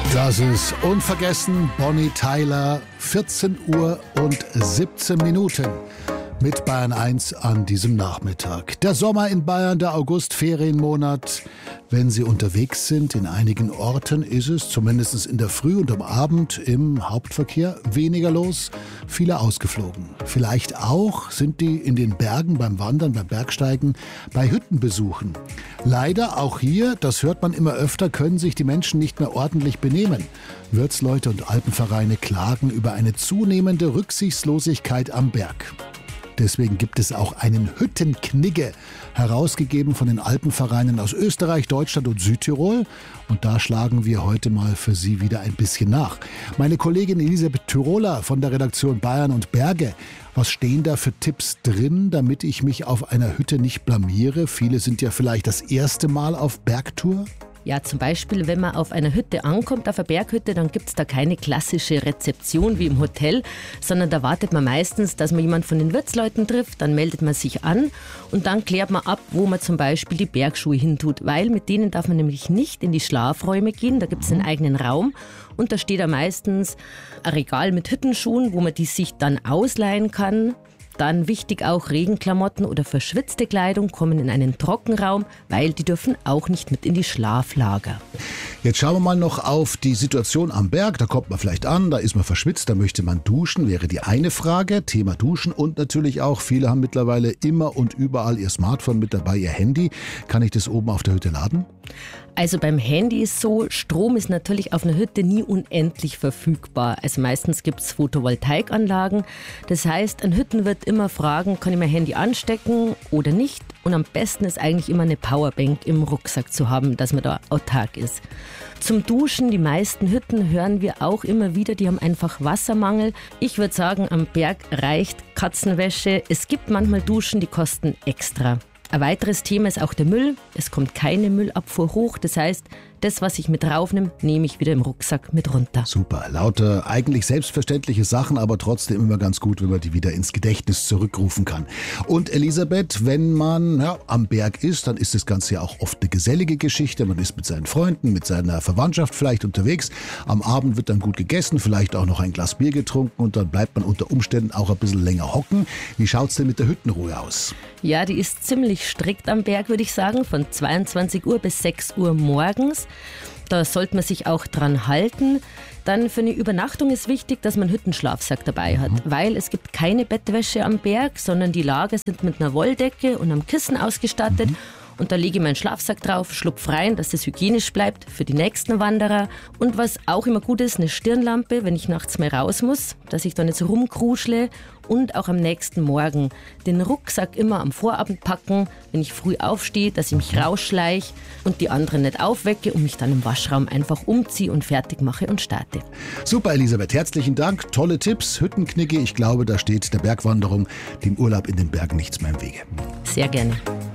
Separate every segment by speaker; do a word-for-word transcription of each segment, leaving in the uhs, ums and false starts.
Speaker 1: Das ist unvergessen, Bonnie Tyler, vierzehn Uhr und siebzehn Minuten mit Bayern eins an diesem Nachmittag. Der Sommer in Bayern, der August, Ferienmonat. Wenn Sie unterwegs sind, in einigen Orten ist es, zumindest in der Früh und am Abend im Hauptverkehr, weniger los, viele ausgeflogen. Vielleicht auch sind die in den Bergen beim Wandern, beim Bergsteigen, bei Hüttenbesuchen. Leider auch hier, das hört man immer öfter, können sich die Menschen nicht mehr ordentlich benehmen. Wirtsleute und Alpenvereine klagen über eine zunehmende Rücksichtslosigkeit am Berg. Deswegen gibt es auch einen Hüttenknigge, herausgegeben von den Alpenvereinen aus Österreich, Deutschland und Südtirol. Und da schlagen wir heute mal für Sie wieder ein bisschen nach. Meine Kollegin Elisabeth Tiroler von der Redaktion Bayern und Berge. Was stehen da für Tipps drin, damit ich mich auf einer Hütte nicht blamiere? Viele sind ja vielleicht das erste Mal auf Bergtour.
Speaker 2: Ja, zum Beispiel, wenn man auf einer Hütte ankommt, auf einer Berghütte, dann gibt es da keine klassische Rezeption wie im Hotel, sondern da wartet man meistens, dass man jemanden von den Wirtsleuten trifft, dann meldet man sich an und dann klärt man ab, wo man zum Beispiel die Bergschuhe hintut, weil mit denen darf man nämlich nicht in die Schlafräume gehen, da gibt es einen eigenen Raum und da steht da meistens ein Regal mit Hüttenschuhen, wo man die sich dann ausleihen kann. Dann wichtig auch, Regenklamotten oder verschwitzte Kleidung kommen in einen Trockenraum, weil die dürfen auch nicht mit in die Schlaflager.
Speaker 1: Jetzt schauen wir mal noch auf die Situation am Berg. Da kommt man vielleicht an, da ist man verschwitzt, da möchte man duschen, wäre die eine Frage. Thema Duschen und natürlich auch, viele haben mittlerweile immer und überall ihr Smartphone mit dabei, ihr Handy. Kann ich das oben auf der Hütte laden?
Speaker 2: Also beim Handy ist so, Strom ist natürlich auf einer Hütte nie unendlich verfügbar. Also meistens gibt es Photovoltaikanlagen. Das heißt, ein Hüttenwirt immer fragen, kann ich mein Handy anstecken oder nicht? Und am besten ist eigentlich immer eine Powerbank im Rucksack zu haben, dass man da autark ist. Zum Duschen, die meisten Hütten hören wir auch immer wieder, die haben einfach Wassermangel. Ich würde sagen, am Berg reicht Katzenwäsche. Es gibt manchmal Duschen, die kosten extra. Ein weiteres Thema ist auch der Müll. Es kommt keine Müllabfuhr hoch. Das heißt, das, was ich mit raufnehme, nehme ich wieder im Rucksack mit runter.
Speaker 1: Super, lauter eigentlich selbstverständliche Sachen, aber trotzdem immer ganz gut, wenn man die wieder ins Gedächtnis zurückrufen kann. Und Elisabeth, wenn man ja, am Berg ist, dann ist das Ganze ja auch oft eine gesellige Geschichte. Man ist mit seinen Freunden, mit seiner Verwandtschaft vielleicht unterwegs. Am Abend wird dann gut gegessen, vielleicht auch noch ein Glas Bier getrunken und dann bleibt man unter Umständen auch ein bisschen länger hocken. Wie schaut es denn mit der Hüttenruhe aus?
Speaker 2: Ja, die ist ziemlich strikt am Berg, würde ich sagen, von zweiundzwanzig Uhr bis sechs Uhr morgens. Da sollte man sich auch dran halten. Dann für eine Übernachtung ist wichtig, dass man einen Hüttenschlafsack dabei hat, mhm. weil es gibt keine Bettwäsche am Berg, sondern die Lager sind mit einer Wolldecke und einem Kissen ausgestattet. Mhm. Und da lege ich meinen Schlafsack drauf, schlupf rein, dass das hygienisch bleibt für die nächsten Wanderer. Und was auch immer gut ist, eine Stirnlampe, wenn ich nachts mal raus muss, dass ich da nicht so rumkruschle. Und auch am nächsten Morgen den Rucksack immer am Vorabend packen, wenn ich früh aufstehe, dass ich mich rausschleiche und die anderen nicht aufwecke und mich dann im Waschraum einfach umziehe und fertig mache und starte.
Speaker 1: Super, Elisabeth, herzlichen Dank. Tolle Tipps, Hüttenknicke. Ich glaube, da steht der Bergwanderung, dem Urlaub in den Bergen nichts mehr im Wege.
Speaker 2: Sehr gerne.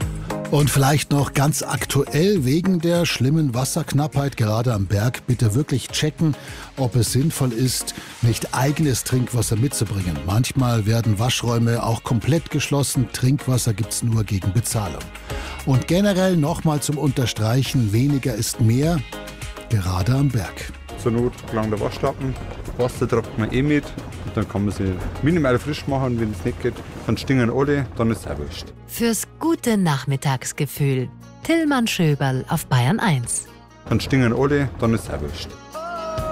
Speaker 1: Und vielleicht noch ganz aktuell wegen der schlimmen Wasserknappheit gerade am Berg bitte wirklich checken, ob es sinnvoll ist, nicht eigenes Trinkwasser mitzubringen. Manchmal werden Waschräume auch komplett geschlossen. Trinkwasser gibt's nur gegen Bezahlung. Und generell nochmal zum Unterstreichen, weniger ist mehr, gerade am Berg.
Speaker 3: Zur Not gelangt der Waschlappen, Wasser tropft man eh mit. Und dann kann man sie minimal frisch machen, wenn es nicht geht. Dann stinken alle, dann ist es auch wurscht.
Speaker 4: Fürs gute Nachmittagsgefühl. Tillmann Schöberl auf Bayern eins.
Speaker 3: Dann stinken alle, dann ist es auch wurscht.